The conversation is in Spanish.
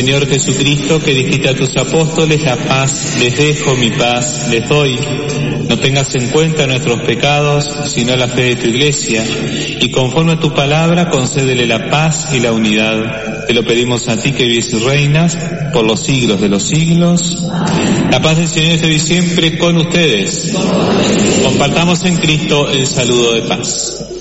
Señor Jesucristo, que dijiste a tus apóstoles, la paz les dejo, mi paz les doy. No tengas en cuenta nuestros pecados, sino la fe de tu Iglesia, y conforme a tu palabra, concédele la paz y la unidad. Te lo pedimos a ti, que vives y reinas por los siglos de los siglos. La paz del Señor esté hoy siempre con ustedes. Compartamos en Cristo el saludo de paz.